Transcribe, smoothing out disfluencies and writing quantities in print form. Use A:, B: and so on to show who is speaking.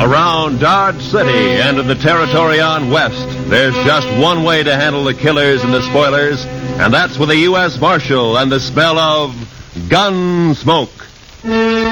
A: Around Dodge City and in the territory on West, there's just one way to handle the killers and the spoilers, and that's with a U.S. Marshal and the smell of gun smoke.